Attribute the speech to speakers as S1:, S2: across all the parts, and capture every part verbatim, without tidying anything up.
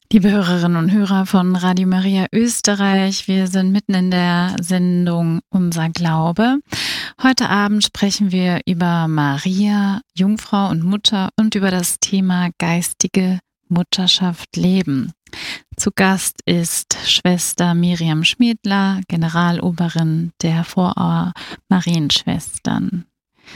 S1: Liebe Hörerinnen und Hörer von Radio Maria Österreich, wir sind mitten in der Sendung Unser Glaube. Heute Abend sprechen wir über Maria, Jungfrau und Mutter und über das Thema geistige Mutterschaft leben. Zu Gast ist Schwester Miriam Schmiedler, Generaloberin der Vorauer Marienschwestern.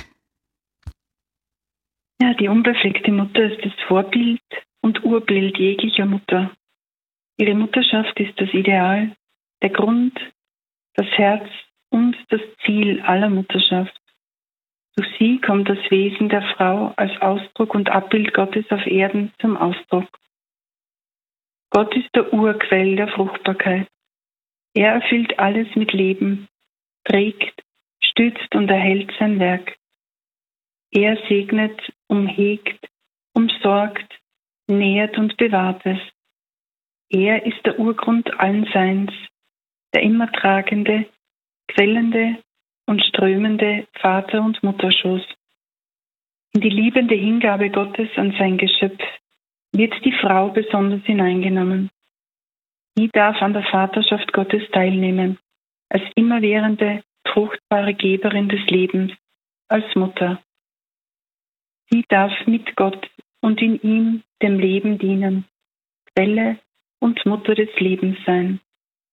S2: Ja, die unbefleckte Mutter ist das Vorbild und Urbild jeglicher Mutter. Ihre Mutterschaft ist das Ideal, der Grund, das Herz und das Ziel aller Mutterschaft. Durch sie kommt das Wesen der Frau als Ausdruck und Abbild Gottes auf Erden zum Ausdruck. Gott ist der Urquell der Fruchtbarkeit. Er erfüllt alles mit Leben, trägt, stützt und erhält sein Werk. Er segnet, umhegt, umsorgt, nährt und bewahrt es. Er ist der Urgrund allen Seins, der immer tragende, quellende und strömende Vater- und Mutterschoß. In die liebende Hingabe Gottes an sein Geschöpf wird die Frau besonders hineingenommen. Sie darf an der Vaterschaft Gottes teilnehmen, als immerwährende, fruchtbare Geberin des Lebens, als Mutter. Sie darf mit Gott und in ihm dem Leben dienen, Quelle und Mutter des Lebens sein.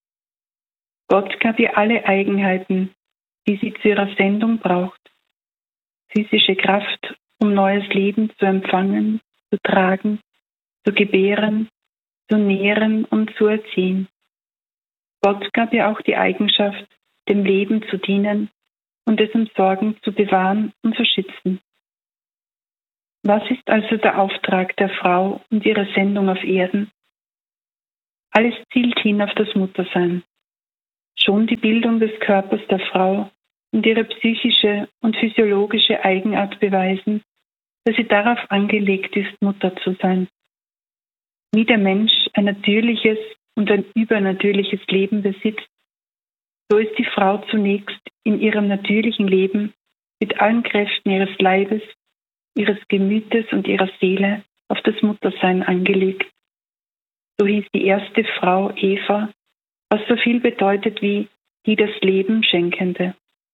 S2: Gott gab ihr alle Eigenheiten, die sie zu ihrer Sendung braucht. Physische Kraft, um neues Leben zu empfangen, zu tragen, zu gebären, zu nähren und zu erziehen. Gott gab ihr auch die Eigenschaft, dem Leben zu dienen und es im Sorgen zu bewahren und zu schützen. Was ist also der Auftrag der Frau und ihre Sendung auf Erden? Alles zielt hin auf das Muttersein. Schon die Bildung des Körpers der Frau und ihre psychische und physiologische Eigenart beweisen, dass sie darauf angelegt ist, Mutter zu sein. Wie der Mensch ein natürliches und ein übernatürliches Leben besitzt, so ist die Frau zunächst in ihrem natürlichen Leben mit allen Kräften ihres Leibes, ihres Gemütes und ihrer Seele auf das Muttersein angelegt. So hieß die erste Frau Eva, was so viel bedeutet wie die das Leben Schenkende.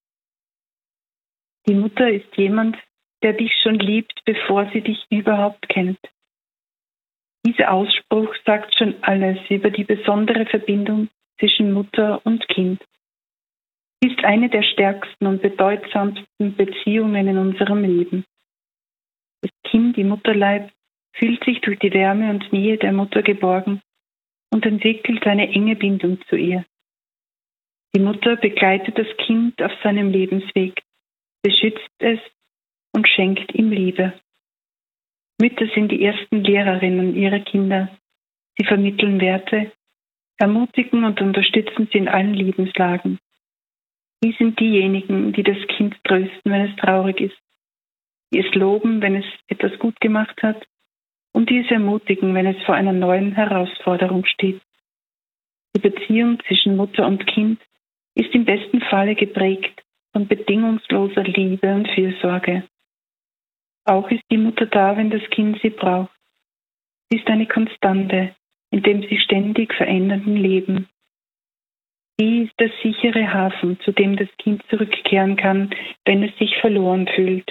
S2: Die Mutter ist jemand, der dich schon liebt, bevor sie dich überhaupt kennt. Dieser Ausspruch sagt schon alles über die besondere Verbindung zwischen Mutter und Kind. Sie ist eine der stärksten und bedeutsamsten Beziehungen in unserem Leben. Das Kind im Mutterleib fühlt sich durch die Wärme und Nähe der Mutter geborgen und entwickelt eine enge Bindung zu ihr. Die Mutter begleitet das Kind auf seinem Lebensweg, beschützt es und schenkt ihm Liebe. Mütter sind die ersten Lehrerinnen ihrer Kinder. Sie vermitteln Werte, ermutigen und unterstützen sie in allen Lebenslagen. Sie sind diejenigen, die das Kind trösten, wenn es traurig ist, die es loben, wenn es etwas gut gemacht hat und die es ermutigen, wenn es vor einer neuen Herausforderung steht. Die Beziehung zwischen Mutter und Kind ist im besten Falle geprägt von bedingungsloser Liebe und Fürsorge. Auch ist die Mutter da, wenn das Kind sie braucht. Sie ist eine Konstante in dem sich ständig verändernden Leben. Sie ist der sichere Hafen, zu dem das Kind zurückkehren kann, wenn es sich verloren fühlt.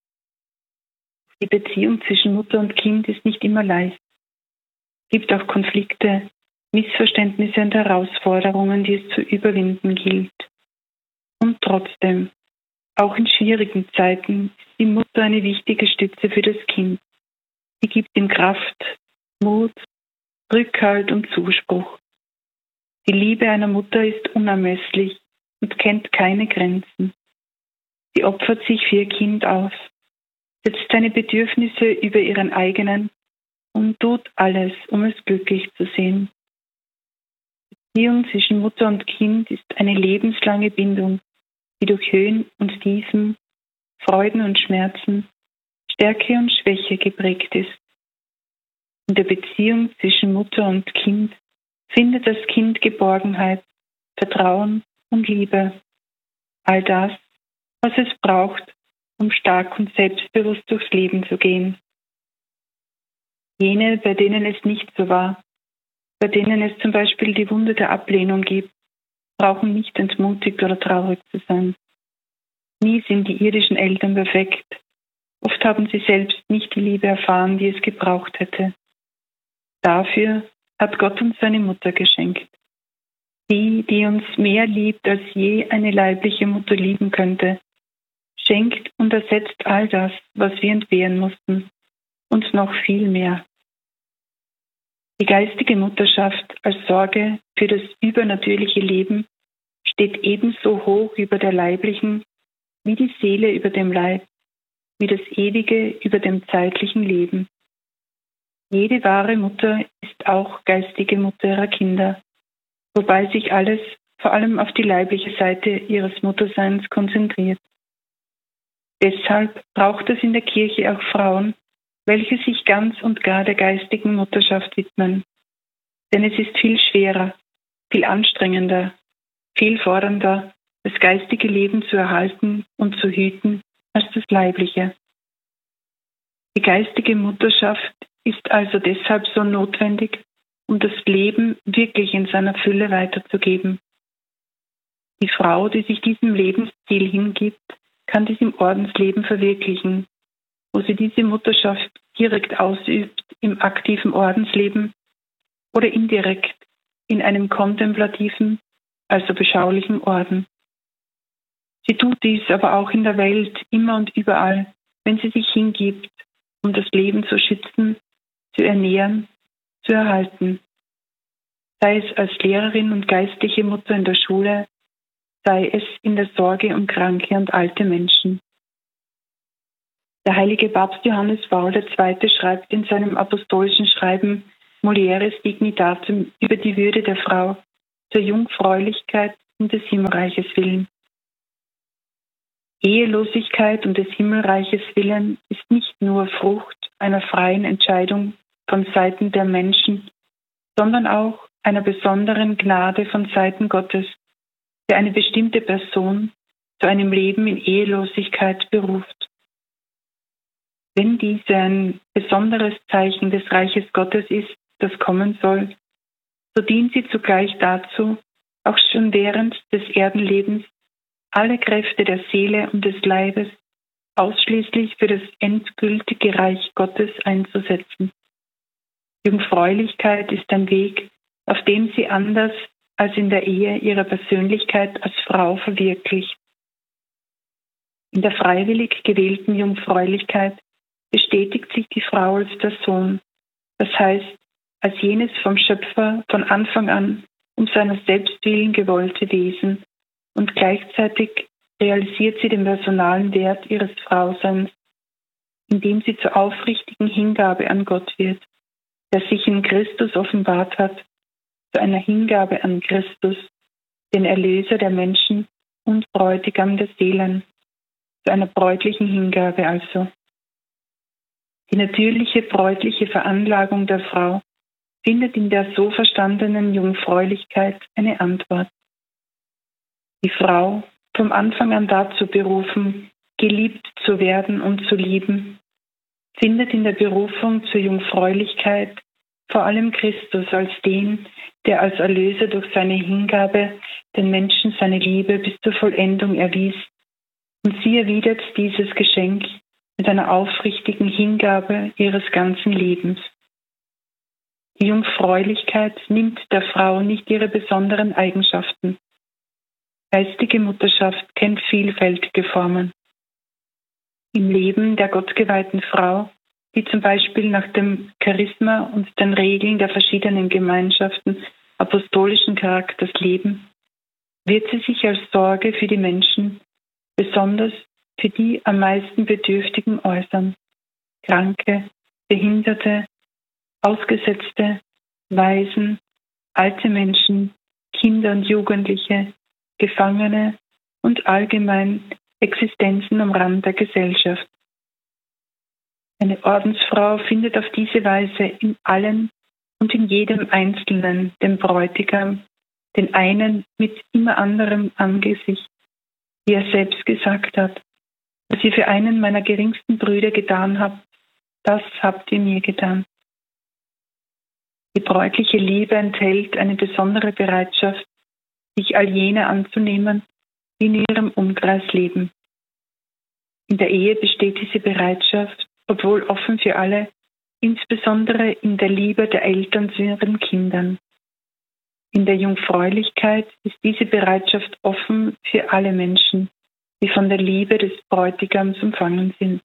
S2: Die Beziehung zwischen Mutter und Kind ist nicht immer leicht. Es gibt auch Konflikte, Missverständnisse und Herausforderungen, die es zu überwinden gilt. Und trotzdem, auch in schwierigen Zeiten, ist die Mutter eine wichtige Stütze für das Kind. Sie gibt ihm Kraft, Mut, Rückhalt und Zuspruch. Die Liebe einer Mutter ist unermesslich und kennt keine Grenzen. Sie opfert sich für ihr Kind aus, setzt seine Bedürfnisse über ihren eigenen und tut alles, um es glücklich zu sehen. Die Beziehung zwischen Mutter und Kind ist eine lebenslange Bindung, die durch Höhen und Tiefen, Freuden und Schmerzen, Stärke und Schwäche geprägt ist. In der Beziehung zwischen Mutter und Kind findet das Kind Geborgenheit, Vertrauen und Liebe. All das, was es braucht, um stark und selbstbewusst durchs Leben zu gehen. Jene, bei denen es nicht so war, bei denen es zum Beispiel die Wunde der Ablehnung gibt, brauchen nicht entmutigt oder traurig zu sein. Nie sind die irdischen Eltern perfekt. Oft haben sie selbst nicht die Liebe erfahren, die es gebraucht hätte. Dafür hat Gott uns seine Mutter geschenkt. Die, die uns mehr liebt, als je eine leibliche Mutter lieben könnte, schenkt und ersetzt all das, was wir entbehren mussten, und noch viel mehr. Die geistige Mutterschaft als Sorge für das übernatürliche Leben steht ebenso hoch über der leiblichen wie die Seele über dem Leib, wie das Ewige über dem zeitlichen Leben. Jede wahre Mutter ist auch geistige Mutter ihrer Kinder, wobei sich alles vor allem auf die leibliche Seite ihres Mutterseins konzentriert. Deshalb braucht es in der Kirche auch Frauen, welche sich ganz und gar der geistigen Mutterschaft widmen. Denn es ist viel schwerer, viel anstrengender, viel fordernder, das geistige Leben zu erhalten und zu hüten, als das leibliche. Die geistige Mutterschaft ist also deshalb so notwendig, um das Leben wirklich in seiner Fülle weiterzugeben. Die Frau, die sich diesem Lebensziel hingibt, kann dies im Ordensleben verwirklichen, wo sie diese Mutterschaft direkt ausübt im aktiven Ordensleben oder indirekt in einem kontemplativen, also beschaulichen Orden. Sie tut dies aber auch in der Welt immer und überall, wenn sie sich hingibt, um das Leben zu schützen, zu ernähren, zu erhalten. Sei es als Lehrerin und geistliche Mutter in der Schule, sei es in der Sorge um kranke und alte Menschen. Der heilige Papst Johannes Paul der Zweite schreibt in seinem apostolischen Schreiben Mulieris Dignitatem über die Würde der Frau zur Jungfräulichkeit und des Himmelreiches willen. Ehelosigkeit und des Himmelreiches willen ist nicht nur Frucht einer freien Entscheidung von Seiten der Menschen, sondern auch einer besonderen Gnade von Seiten Gottes, der eine bestimmte Person zu einem Leben in Ehelosigkeit beruft. Wenn diese ein besonderes Zeichen des Reiches Gottes ist, das kommen soll, so dient sie zugleich dazu, auch schon während des Erdenlebens alle Kräfte der Seele und des Leibes ausschließlich für das endgültige Reich Gottes einzusetzen. Jungfräulichkeit ist ein Weg, auf dem sie anders als in der Ehe ihre Persönlichkeit als Frau verwirklicht. In der freiwillig gewählten Jungfräulichkeit bestätigt sich die Frau als Person, das heißt als jenes vom Schöpfer von Anfang an um seiner selbst willen gewollte Wesen, und gleichzeitig realisiert sie den personalen Wert ihres Frauseins, indem sie zur aufrichtigen Hingabe an Gott wird, der sich in Christus offenbart hat, zu einer Hingabe an Christus, den Erlöser der Menschen und Bräutigam der Seelen, zu einer bräutlichen Hingabe also. Die natürliche bräutliche Veranlagung der Frau findet in der so verstandenen Jungfräulichkeit eine Antwort. Die Frau, vom Anfang an dazu berufen, geliebt zu werden und zu lieben, findet in der Berufung zur Jungfräulichkeit vor allem Christus als den, der als Erlöser durch seine Hingabe den Menschen seine Liebe bis zur Vollendung erwies, und sie erwidert dieses Geschenk mit einer aufrichtigen Hingabe ihres ganzen Lebens. Die Jungfräulichkeit nimmt der Frau nicht ihre besonderen Eigenschaften. Geistige Mutterschaft kennt vielfältige Formen. Im Leben der gottgeweihten Frau, die zum Beispiel nach dem Charisma und den Regeln der verschiedenen Gemeinschaften apostolischen Charakters leben, wird sie sich als Sorge für die Menschen, besonders für die am meisten Bedürftigen äußern: Kranke, Behinderte, Ausgesetzte, Waisen, alte Menschen, Kinder und Jugendliche, Gefangene und allgemein Existenzen am Rand der Gesellschaft. Eine Ordensfrau findet auf diese Weise in allen und in jedem Einzelnen den Bräutigam, den einen mit immer anderem Angesicht, wie er selbst gesagt hat: Was ihr für einen meiner geringsten Brüder getan habt, das habt ihr mir getan. Die bräutliche Liebe enthält eine besondere Bereitschaft, sich all jener anzunehmen, die in ihrem Umkreis leben. In der Ehe besteht diese Bereitschaft, obwohl offen für alle, insbesondere in der Liebe der Eltern zu ihren Kindern. In der Jungfräulichkeit ist diese Bereitschaft offen für alle Menschen, die von der Liebe des Bräutigams umfangen sind.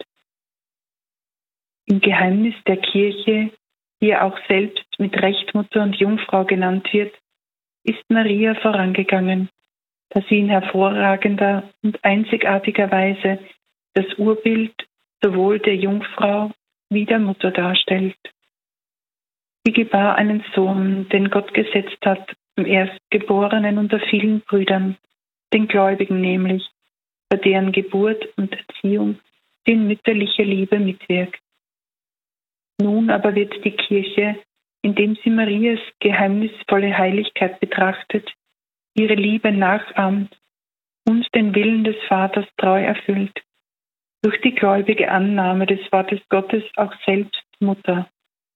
S2: Im Geheimnis der Kirche, die ja auch selbst mit Recht Mutter und Jungfrau genannt wird, ist Maria vorangegangen, da sie in hervorragender und einzigartiger Weise das Urbild sowohl der Jungfrau wie der Mutter darstellt. Sie gebar einen Sohn, den Gott gesetzt hat, zum Erstgeborenen unter vielen Brüdern, den Gläubigen nämlich, bei deren Geburt und Erziehung sie in mütterlicher Liebe mitwirkt. Nun aber wird die Kirche, indem sie Marias geheimnisvolle Heiligkeit betrachtet, ihre Liebe nachahmt und den Willen des Vaters treu erfüllt, durch die gläubige Annahme des Wortes Gottes auch selbst Mutter.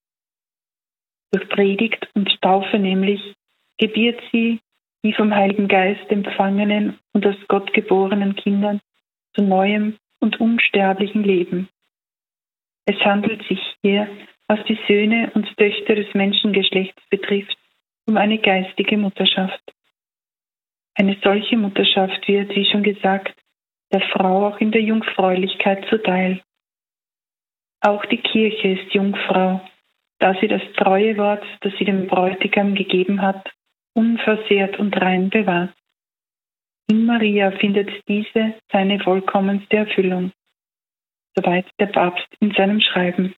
S2: Durch Predigt und Taufe nämlich gebiert sie die vom Heiligen Geist empfangenen und aus Gott geborenen Kindern zu neuem und unsterblichen Leben. Es handelt sich hier, was die Söhne und Töchter des Menschengeschlechts betrifft, um eine geistige Mutterschaft. Eine solche Mutterschaft wird, wie schon gesagt, der Frau auch in der Jungfräulichkeit zuteil. Auch die Kirche ist Jungfrau, da sie das treue Wort, das sie dem Bräutigam gegeben hat, unversehrt und rein bewahrt. In Maria findet diese seine vollkommenste Erfüllung. Soweit der Papst in seinem Schreiben.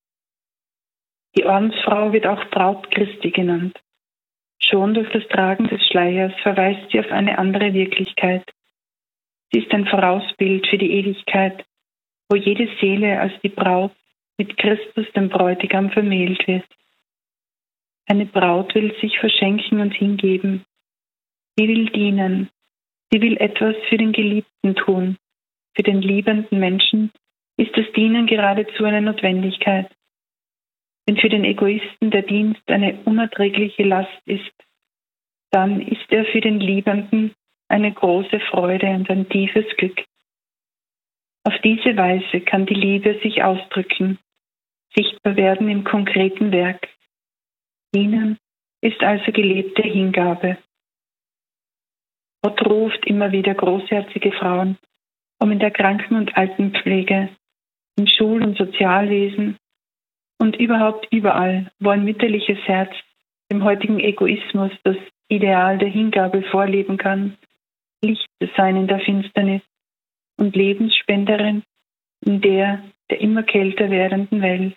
S2: Die Ordensfrau wird auch Braut Christi genannt. Schon durch das Tragen des Schleiers verweist sie auf eine andere Wirklichkeit. Sie ist ein Vorausbild für die Ewigkeit, wo jede Seele als die Braut mit Christus, dem Bräutigam, vermählt wird. Eine Braut will sich verschenken und hingeben. Sie will dienen. Sie will etwas für den Geliebten tun. Für den liebenden Menschen ist das Dienen geradezu eine Notwendigkeit. Wenn für den Egoisten der Dienst eine unerträgliche Last ist, dann ist er für den Liebenden eine große Freude und ein tiefes Glück. Auf diese Weise kann die Liebe sich ausdrücken, sichtbar werden im konkreten Werk. Dienen ist also gelebte Hingabe. Gott ruft immer wieder großherzige Frauen, um in der Kranken- und Altenpflege, im Schul- und Sozialwesen und überhaupt überall, wo ein mütterliches Herz dem heutigen Egoismus das Ideal der Hingabe vorleben kann, Licht zu sein in der Finsternis und Lebensspenderin in der der immer kälter werdenden Welt.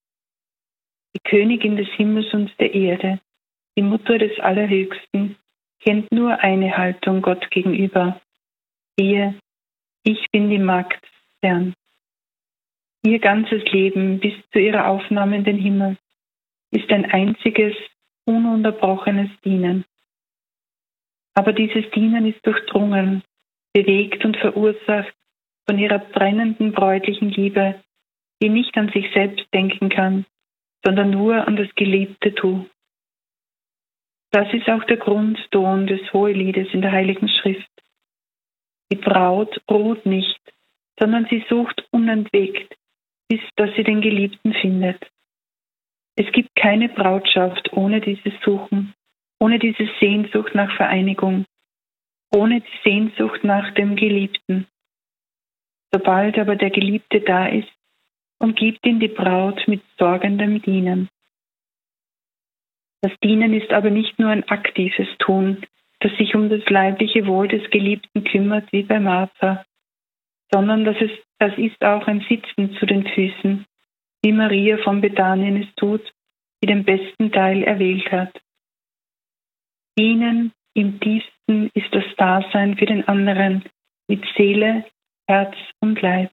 S2: Die Königin des Himmels und der Erde, die Mutter des Allerhöchsten, kennt nur eine Haltung Gott gegenüber. Siehe, ich bin die Magd des Herrn. Ihr ganzes Leben bis zu ihrer Aufnahme in den Himmel ist ein einziges, ununterbrochenes Dienen. Aber dieses Dienen ist durchdrungen, bewegt und verursacht von ihrer brennenden bräutlichen Liebe, die nicht an sich selbst denken kann, sondern nur an das geliebte Tu. Das ist auch der Grundton des Hoheliedes in der Heiligen Schrift. Die Braut ruht nicht, sondern sie sucht unentwegt, bis dass sie den Geliebten findet. Es gibt keine Brautschaft ohne dieses Suchen, ohne diese Sehnsucht nach Vereinigung, ohne die Sehnsucht nach dem Geliebten. Sobald aber der Geliebte da ist, umgibt ihn die Braut mit sorgendem Dienen. Das Dienen ist aber nicht nur ein aktives Tun, das sich um das leibliche Wohl des Geliebten kümmert, wie bei Martha, sondern das ist, das ist auch ein Sitzen zu den Füßen, wie Maria von Bethanien es tut, die den besten Teil erwählt hat. Dienen im tiefsten ist das Dasein für den anderen mit Seele, Herz und Leib.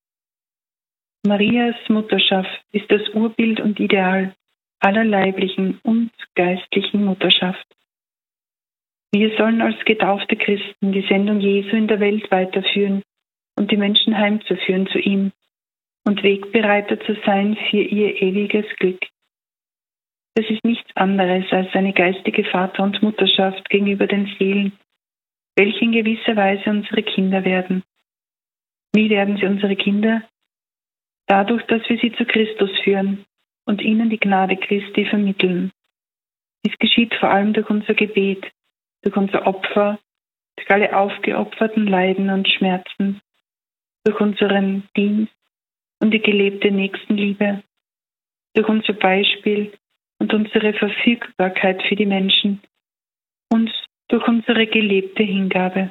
S2: Marias Mutterschaft ist das Urbild und Ideal aller leiblichen und geistlichen Mutterschaft. Wir sollen als getaufte Christen die Sendung Jesu in der Welt weiterführen und die Menschen heimzuführen zu ihm und Wegbereiter zu sein für ihr ewiges Glück. das ist nichts anderes als eine geistige Vater- und Mutterschaft gegenüber den Seelen, welche in gewisser Weise unsere Kinder werden. Wie werden sie unsere Kinder? Dadurch, dass wir sie zu Christus führen und ihnen die Gnade Christi vermitteln. Dies geschieht vor allem durch unser Gebet, durch unser Opfer, durch alle aufgeopferten Leiden und Schmerzen, durch unseren Dienst und die gelebte Nächstenliebe, durch unser Beispiel und unsere Verfügbarkeit für die Menschen und durch unsere gelebte Hingabe.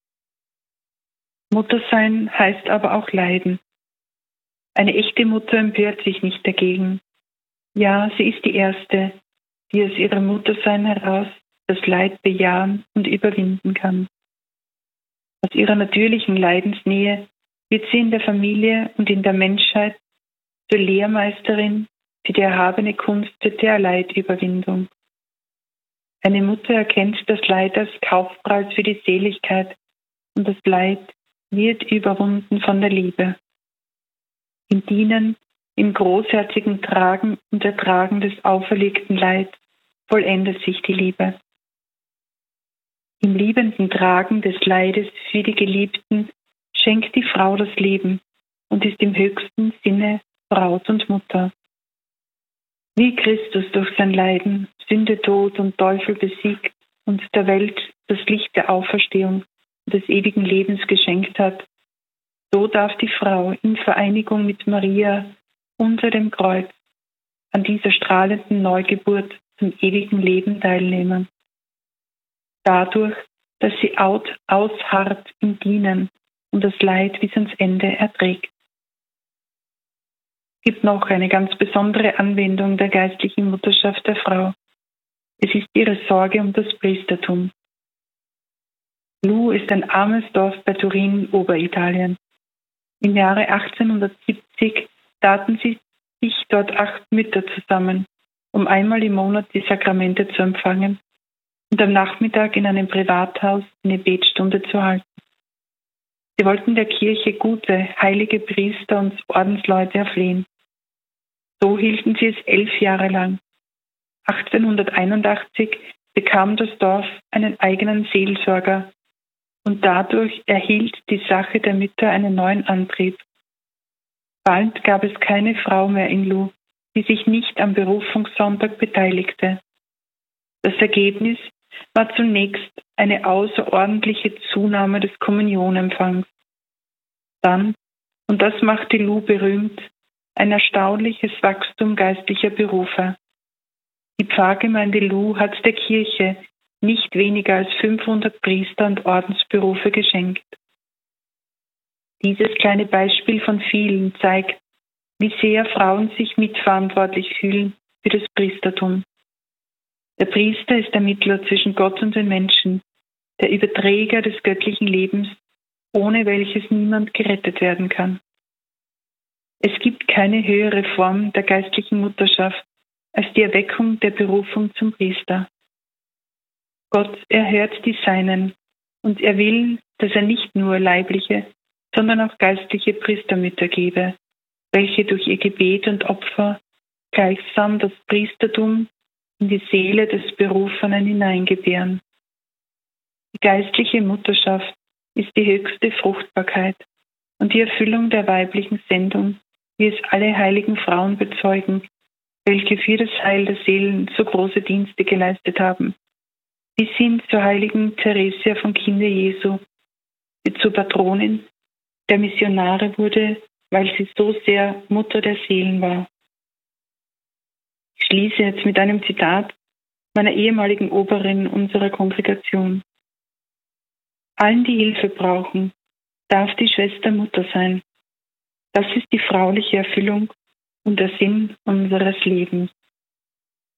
S2: Muttersein heißt aber auch Leiden. Eine echte Mutter empört sich nicht dagegen. Ja, sie ist die Erste, die aus ihrem Muttersein heraus das Leid bejahen und überwinden kann. Aus ihrer natürlichen Leidensnähe wird sie in der Familie und in der Menschheit zur Lehrmeisterin für die erhabene Kunst der Leidüberwindung. Eine Mutter erkennt das Leid als Kaufpreis für die Seligkeit und das Leid wird überwunden von der Liebe. Im Dienen, im großherzigen Tragen und Ertragen des auferlegten Leids vollendet sich die Liebe. Im liebenden Tragen des Leides für die Geliebten schenkt die Frau das Leben und ist im höchsten Sinne Braut und Mutter. Wie Christus durch sein Leiden Sünde, Tod und Teufel besiegt und der Welt das Licht der Auferstehung und des ewigen Lebens geschenkt hat, so darf die Frau in Vereinigung mit Maria unter dem Kreuz an dieser strahlenden Neugeburt zum ewigen Leben teilnehmen. Dadurch, dass sie ausharrt im Dienen und das Leid bis ans Ende erträgt. Es gibt noch eine ganz besondere Anwendung der geistlichen Mutterschaft der Frau. Es ist ihre Sorge um das Priestertum. Lu ist ein armes Dorf bei Turin, Oberitalien. Im Jahre achtzehnhundertsiebzig taten sie sich dort acht Mütter zusammen, um einmal im Monat die Sakramente zu empfangen und am Nachmittag in einem Privathaus eine Betstunde zu halten. Sie wollten der Kirche gute, heilige Priester und Ordensleute erflehen. So hielten sie es elf Jahre lang. achtzehnhunderteinundachtzig bekam das Dorf einen eigenen Seelsorger und dadurch erhielt die Sache der Mütter einen neuen Antrieb. Bald gab es keine Frau mehr in Lu, die sich nicht am Berufungssonntag beteiligte. Das Ergebnis war zunächst eine außerordentliche Zunahme des Kommunionempfangs. Dann, und das machte Lu berühmt, ein erstaunliches Wachstum geistlicher Berufe. Die Pfarrgemeinde Lu hat der Kirche nicht weniger als fünfhundert Priester und Ordensberufe geschenkt. Dieses kleine Beispiel von vielen zeigt, wie sehr Frauen sich mitverantwortlich fühlen für das Priestertum. Der Priester ist der Mittler zwischen Gott und den Menschen, der Überträger des göttlichen Lebens, ohne welches niemand gerettet werden kann. Es gibt keine höhere Form der geistlichen Mutterschaft als die Erweckung der Berufung zum Priester. Gott erhört die Seinen und er will, dass er nicht nur leibliche, sondern auch geistliche Priestermütter gebe, welche durch ihr Gebet und Opfer gleichsam das Priestertum in die Seele des Berufenen hineingebären. Die geistliche Mutterschaft ist die höchste Fruchtbarkeit und die Erfüllung der weiblichen Sendung, wie es alle heiligen Frauen bezeugen, welche für das Heil der Seelen so große Dienste geleistet haben, bis hin zur heiligen Theresia vom Kinde Jesu, die zur Patronin der Missionare wurde, weil sie so sehr Mutter der Seelen war. Ich schließe jetzt mit einem Zitat meiner ehemaligen Oberin unserer Kongregation. Allen, die Hilfe brauchen, darf die Schwester Mutter sein. Das ist die frauliche Erfüllung und der Sinn unseres Lebens.